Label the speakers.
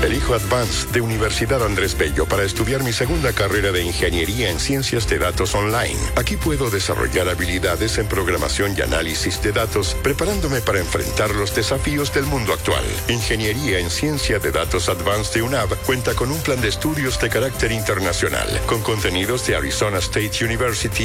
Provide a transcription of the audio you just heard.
Speaker 1: Elijo Advanced de Universidad Andrés Bello para estudiar mi segunda carrera de Ingeniería en Ciencias de Datos Online. Aquí puedo desarrollar habilidades en programación y análisis de datos, preparándome para enfrentar los desafíos del mundo actual. Ingeniería en Ciencia de Datos Advanced de UNAV cuenta con un plan de estudios de carácter internacional, con contenidos de Arizona State University